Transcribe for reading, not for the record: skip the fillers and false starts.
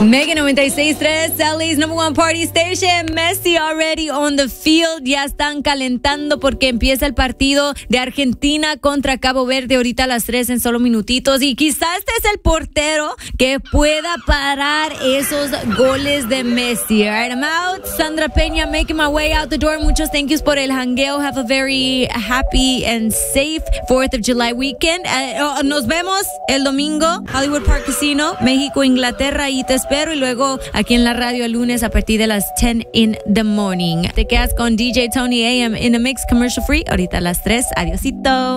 Mega 96.3, LA's number one party station. Messi already on the field. Ya están calentando porque empieza el partido de Argentina contra Cabo Verde ahorita a las 3 en solo minutitos. Y quizás este es el portero que pueda parar esos goles de Messi. All right, I'm out. Sandra Peña making my way out the door. Muchos thank yous por el jangueo. Have a very happy and safe 4th of July weekend. Nos vemos el domingo, Hollywood Park Casino, México, Inglaterra. Y te espero. Y luego aquí en la radio el lunes a partir de las 10 in the morning. Te quedas con DJ Tony AM in a mix commercial free. Ahorita a las 3. Adiosito.